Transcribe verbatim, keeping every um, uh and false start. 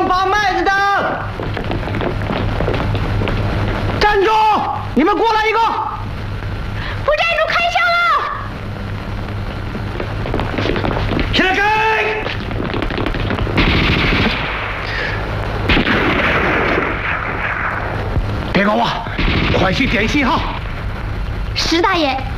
方放麦子的，站住！你们过来一个！ 副站主开枪了！ 起来开！别搞我，快去点信号。 石大爷。